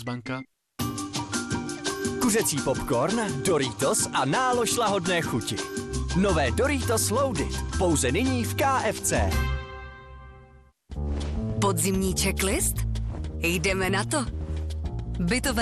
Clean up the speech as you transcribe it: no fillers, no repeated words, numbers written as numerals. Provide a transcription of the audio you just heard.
banka. Kuřecí popcorn, Doritos a nálož lahodné chuti. Nové Doritos Loaded, pouze nyní v KFC. Podzimní checklist? Jdeme na to. Bytové